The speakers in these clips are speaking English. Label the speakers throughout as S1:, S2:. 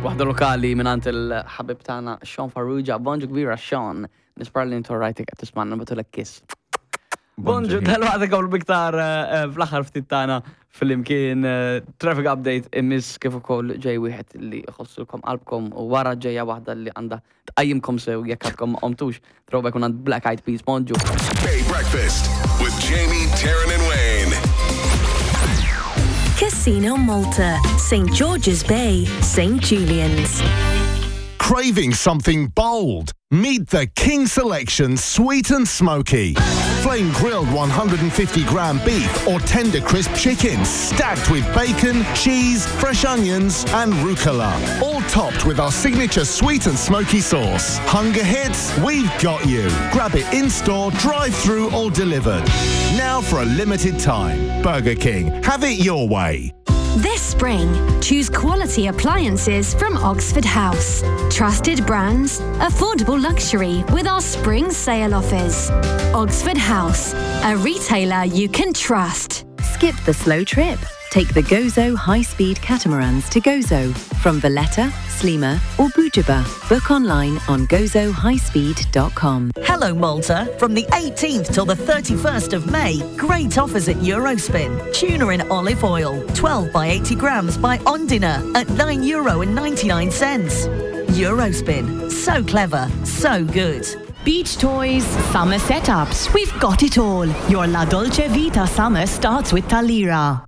S1: waħda lokali minant il-ħabib tagħna Sean Farrugia. Bonġu kbira Sean. Nisparli intu rajtek qed tismanna batulek kiss. Bonġu tal-waqt għawlu biktar fl-aħħar ftit tagħna fil-imkien traffic update immiss kif ukoll ġej wieħed li jħossulkom qalbkom u wara ġejja waħda li għandha tqajjimkom sew jekk għadkom ma qomtux. Throwback un għand Black Eyed Peas. Bonġu.
S2: Hey Breakfast with Jamie, Taryn and Wayne.
S3: Casino Malta, St. George's Bay, St. Julian's.
S4: Craving something bold? Meet the King Selection Sweet and Smoky. Flame grilled 150-gram beef or tender crisp chicken stacked with bacon, cheese, fresh onions and rucola. All topped with our signature sweet and smoky sauce. Hunger hits? We've got you. Grab it in-store, drive-through or delivered. Now for a limited time. Burger King. Have it your way.
S5: This spring, choose quality appliances from Oxford House. Trusted brands, affordable luxury with our spring sale offers. Oxford House, a retailer you can trust.
S6: Skip the slow trip. Take the Gozo high-speed catamarans to Gozo from Valletta, Slima or Bujaba. Book online on gozohighspeed.com.
S7: Hello Malta. From the 18th till the 31st of May, great offers at Eurospin. Tuna in olive oil, 12 by 80 grams by Ondina at €9.99. Eurospin. So clever, so good.
S8: Beach toys, summer setups, we've got it all. Your La Dolce Vita summer starts with Talira.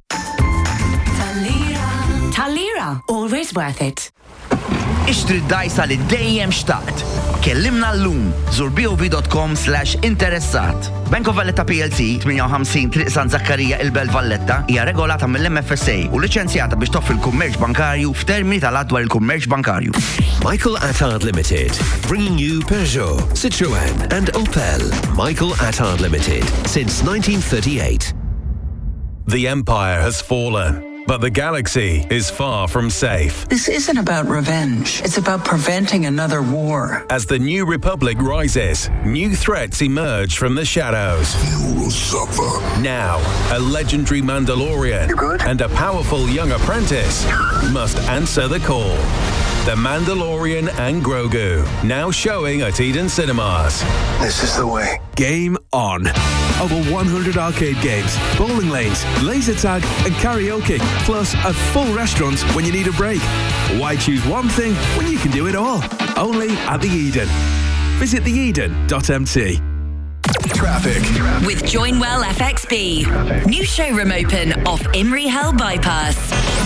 S8: Talira, always worth it.
S9: Ixtri d-dajsa li dejjem xtaqt. Kellimna l-lum, zur bov.com/interessat. Bank of Valletta PLC, 58 Triq San Zakkarija il-Belt Valletta, hija regolata mill-MFSA u liċenzjata biex toffri l-kummerċ bankarju f'termini tal-adwar il-kummerċ bankarju.
S10: Michael Attard Limited, bringing you Peugeot, Citroën and Opel. Michael Attard Limited, since 1938.
S11: The empire has fallen, but the galaxy is far from safe.
S12: This isn't about revenge. It's about preventing another war.
S11: As the New Republic rises, new threats emerge from the shadows.
S2: You will suffer.
S11: Now, a legendary Mandalorian and a powerful young apprentice must answer the call. The Mandalorian and Grogu, now showing at Eden Cinemas.
S2: This is the way.
S13: Game on. Over 100 arcade games, bowling lanes, laser tag and karaoke, plus a full restaurant when you need a break. Why choose one thing when you can do it all? Only at the Eden. Visit theeden.mt.
S2: Traffic.
S3: With Joinwell FXB. New showroom open off Imrie Hill Bypass.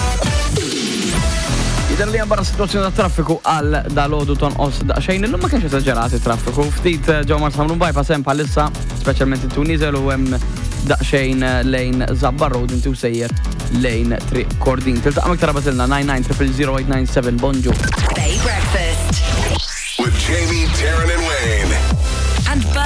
S1: Jidher li barra situazzjoni ta' traffiku għal dal-għodu tonqos daqsxejn illum ma kienx eżaġerati traffiku. Ftit ġew Marsamlu bypass hemm bħalissa, speċjalment intu niżel u hemm daqsxejn lejn Zabba Road intu sejjer lejn Triq Kordin. Tiltaqa' iktar batilna 99 Bonġu.
S3: Bay Breakfast.
S2: With Jamie, Taryn and Wayne.
S3: And